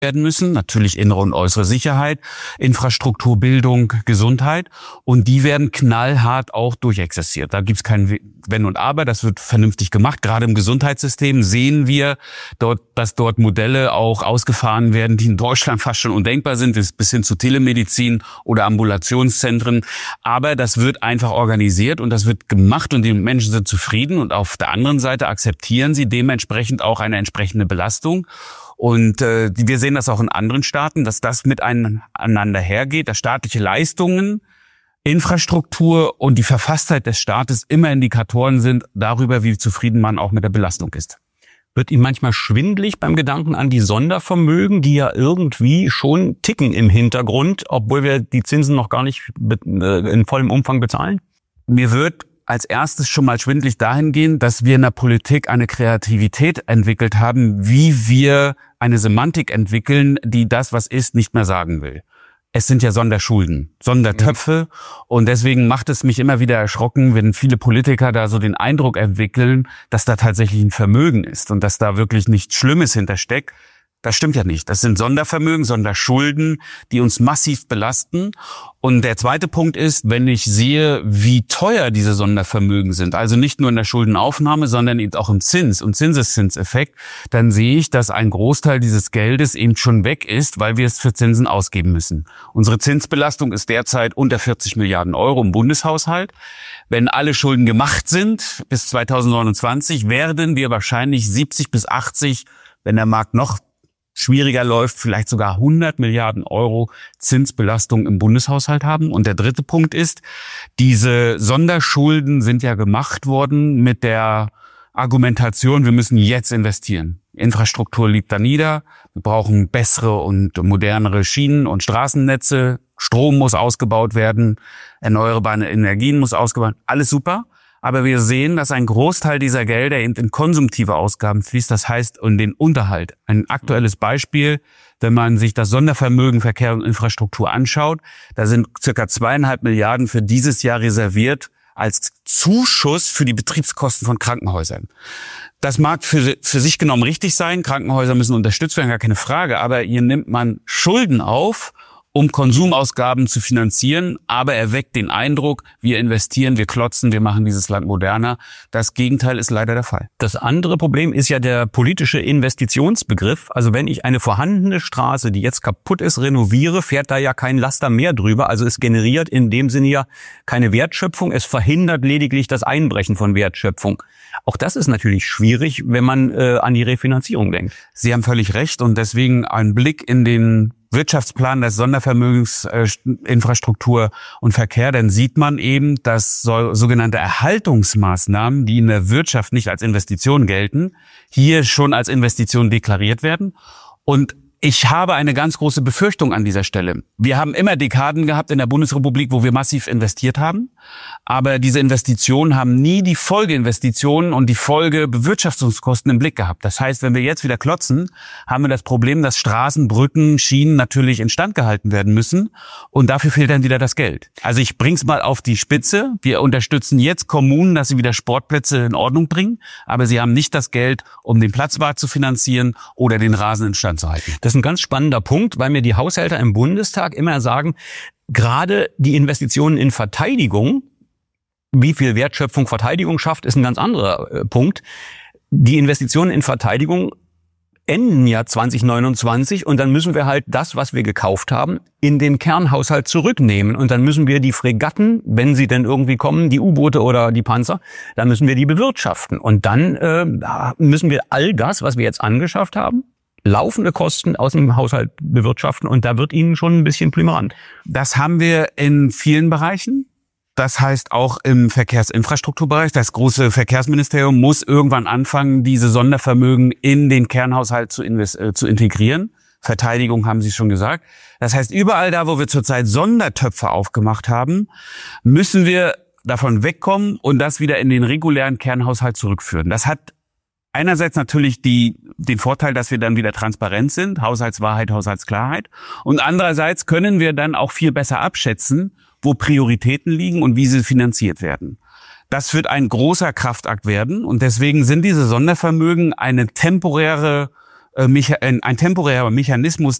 werden müssen, natürlich innere und äußere Sicherheit, Infrastruktur, Bildung, Gesundheit, und die werden knallhart auch durchexerziert. Da gibt's kein Wenn und Aber, das wird vernünftig gemacht. Gerade im Gesundheitssystem sehen wir dass dort Modelle auch ausgefahren werden, die in Deutschland fast schon undenkbar sind, bis hin zu Telemedizin oder Ambulationszentren. Aber das wird einfach organisiert und das wird gemacht und die Menschen sind zufrieden, und auf der anderen Seite akzeptieren sie dementsprechend auch eine entsprechende Belastung. Und wir sehen das auch in anderen Staaten, dass das miteinander hergeht, dass staatliche Leistungen, Infrastruktur und die Verfasstheit des Staates immer Indikatoren sind darüber, wie zufrieden man auch mit der Belastung ist. Wird Ihnen manchmal schwindelig beim Gedanken an die Sondervermögen, die ja irgendwie schon ticken im Hintergrund, obwohl wir die Zinsen noch gar nicht in vollem Umfang bezahlen? Mir wird als erstes schon mal schwindelig dahingehend, dass wir in der Politik eine Kreativität entwickelt haben, wie wir eine Semantik entwickeln, die das, was ist, nicht mehr sagen will. Es sind ja Sonderschulden, Sondertöpfe, und deswegen macht es mich immer wieder erschrocken, wenn viele Politiker da so den Eindruck entwickeln, dass da tatsächlich ein Vermögen ist und dass da wirklich nichts Schlimmes hintersteckt. Das stimmt ja nicht. Das sind Sondervermögen, Sonderschulden, die uns massiv belasten. Und der zweite Punkt ist, wenn ich sehe, wie teuer diese Sondervermögen sind, also nicht nur in der Schuldenaufnahme, sondern eben auch im Zins- und Zinseszinseffekt, dann sehe ich, dass ein Großteil dieses Geldes eben schon weg ist, weil wir es für Zinsen ausgeben müssen. Unsere Zinsbelastung ist derzeit unter 40 Milliarden Euro im Bundeshaushalt. Wenn alle Schulden gemacht sind bis 2029, werden wir wahrscheinlich 70 bis 80, wenn der Markt noch schwieriger läuft, vielleicht sogar 100 Milliarden Euro Zinsbelastung im Bundeshaushalt haben. Und der dritte Punkt ist, diese Sonderschulden sind ja gemacht worden mit der Argumentation, wir müssen jetzt investieren. Infrastruktur liegt da nieder, wir brauchen bessere und modernere Schienen- und Straßennetze, Strom muss ausgebaut werden, erneuerbare Energien muss ausgebaut werden, alles super. Aber wir sehen, dass ein Großteil dieser Gelder eben in konsumtive Ausgaben fließt, das heißt in den Unterhalt. Ein aktuelles Beispiel, wenn man sich das Sondervermögen Verkehr und Infrastruktur anschaut, da sind circa 2,5 Milliarden für dieses Jahr reserviert als Zuschuss für die Betriebskosten von Krankenhäusern. Das mag für sich genommen richtig sein, Krankenhäuser müssen unterstützt werden, gar keine Frage, aber hier nimmt man Schulden auf, um Konsumausgaben zu finanzieren, aber er weckt den Eindruck, wir investieren, wir klotzen, wir machen dieses Land moderner. Das Gegenteil ist leider der Fall. Das andere Problem ist ja der politische Investitionsbegriff. Also wenn ich eine vorhandene Straße, die jetzt kaputt ist, renoviere, fährt da ja kein Laster mehr drüber. Also es generiert in dem Sinne ja keine Wertschöpfung. Es verhindert lediglich das Einbrechen von Wertschöpfung. Auch das ist natürlich schwierig, wenn man an die Refinanzierung denkt. Sie haben völlig recht, und deswegen ein Blick in den Wirtschaftsplan des Sondervermögens Infrastruktur und Verkehr, dann sieht man eben, dass sogenannte Erhaltungsmaßnahmen, die in der Wirtschaft nicht als Investition gelten, hier schon als Investition deklariert werden. Und ich habe eine ganz große Befürchtung an dieser Stelle. Wir haben immer Dekaden gehabt in der Bundesrepublik, wo wir massiv investiert haben. Aber diese Investitionen haben nie die Folgeinvestitionen und die Folgebewirtschaftungskosten im Blick gehabt. Das heißt, wenn wir jetzt wieder klotzen, haben wir das Problem, dass Straßen, Brücken, Schienen natürlich instand gehalten werden müssen. Und dafür fehlt dann wieder das Geld. Also ich bring's mal auf die Spitze. Wir unterstützen jetzt Kommunen, dass sie wieder Sportplätze in Ordnung bringen. Aber sie haben nicht das Geld, um den Platzwart zu finanzieren oder den Rasen instand zu halten. Das ist ein ganz spannender Punkt, weil mir die Haushälter im Bundestag immer sagen, gerade die Investitionen in Verteidigung, wie viel Wertschöpfung Verteidigung schafft, ist ein ganz anderer Punkt. Die Investitionen in Verteidigung enden ja 2029 und dann müssen wir halt das, was wir gekauft haben, in den Kernhaushalt zurücknehmen. Und dann müssen wir die Fregatten, wenn sie denn irgendwie kommen, die U-Boote oder die Panzer, dann müssen wir die bewirtschaften. Und dann müssen wir all das, was wir jetzt angeschafft haben, laufende Kosten aus dem Haushalt bewirtschaften, und da wird Ihnen schon ein bisschen plümerant. Das haben wir in vielen Bereichen. Das heißt auch im Verkehrsinfrastrukturbereich. Das große Verkehrsministerium muss irgendwann anfangen, diese Sondervermögen in den Kernhaushalt zu integrieren. Verteidigung haben Sie schon gesagt. Das heißt, überall da, wo wir zurzeit Sondertöpfe aufgemacht haben, müssen wir davon wegkommen und das wieder in den regulären Kernhaushalt zurückführen. Das hat einerseits natürlich den Vorteil, dass wir dann wieder transparent sind, Haushaltswahrheit, Haushaltsklarheit. Und andererseits können wir dann auch viel besser abschätzen, wo Prioritäten liegen und wie sie finanziert werden. Das wird ein großer Kraftakt werden, und deswegen sind diese Sondervermögen eine temporäre ein temporärer Mechanismus,